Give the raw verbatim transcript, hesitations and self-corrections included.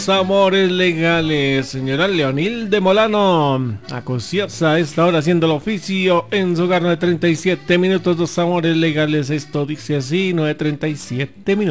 los amores legales. Señora Leonil de Molano, acuciosa a esta hora haciendo el oficio en su hogar. Nueve treinta y siete minutos, los amores legales. Esto dice así, nueve treinta y siete minutos.